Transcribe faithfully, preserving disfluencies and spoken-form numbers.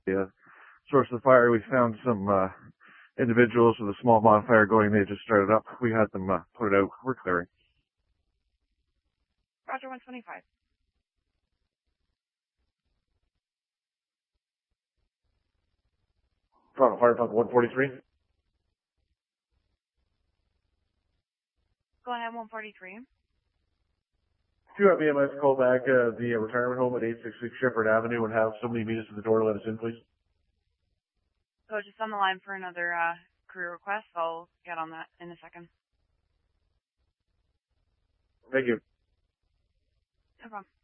the uh, source of the fire. We found some uh, individuals with a small bonfire going. They just started up. We had them uh, put it out. We're clearing. Roger, one twenty-five. Toronto Fire Pump one forty-three. Go ahead, one forty-three. If you have B M S, call back uh, the uh, retirement home at eight sixty-six Shepherd Avenue and have somebody meet us at the door to let us in, please. So just on the line for another uh, career request. I'll get on that in a second. Thank you. No problem.